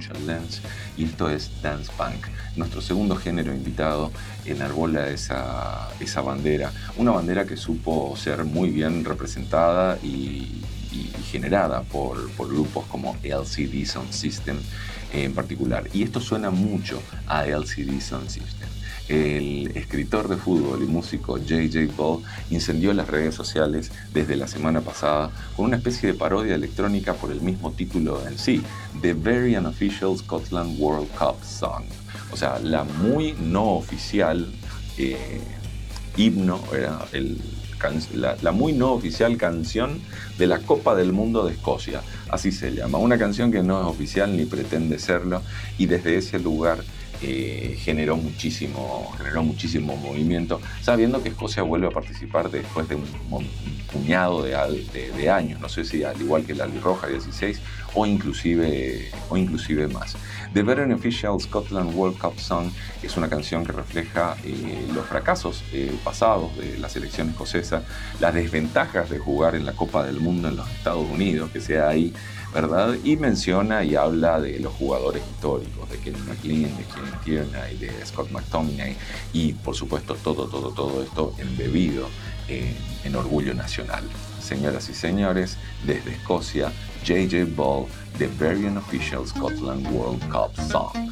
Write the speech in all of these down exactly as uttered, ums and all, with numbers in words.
Function Lens, y esto es Dance Punk. Nuestro segundo género invitado enarbola esa, esa bandera, una bandera que supo ser muy bien representada y, y generada por, por grupos como L C D Sound System en particular. Y esto suena mucho a L C D Sound System. El escritor de fútbol y músico J J Ball incendió las redes sociales desde la semana pasada con una especie de parodia electrónica por el mismo título en sí, The Very Unofficial Scotland World Cup Song. O sea, la muy no oficial eh, himno, era el, la, la muy no oficial canción de la Copa del Mundo de Escocia, así se llama. Una canción que no es oficial ni pretende serlo, y desde ese lugar Eh, generó muchísimo, generó muchísimo movimiento, sabiendo que Escocia vuelve a participar después de un, un puñado de, de, de años, no sé si al igual que la Albirroja dieciséis o inclusive, o inclusive más. The Very Unofficial Scotland World Cup Song es una canción que refleja eh, los fracasos eh, pasados de la selección escocesa, las desventajas de jugar en la Copa del Mundo en los Estados Unidos, que sea ahí, ¿verdad? Y menciona y habla de los jugadores históricos, de Kenny McLean, de Kieran Tierney, de Scott McTominay, y por supuesto todo, todo, todo esto embebido en, en orgullo nacional. Señoras y señores, desde Escocia, J J Ball, The Very Unofficial Scotland World Cup Song.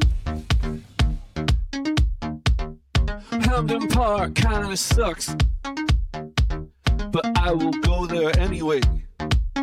Hampden Park kinda sucks, but I will go there anyway.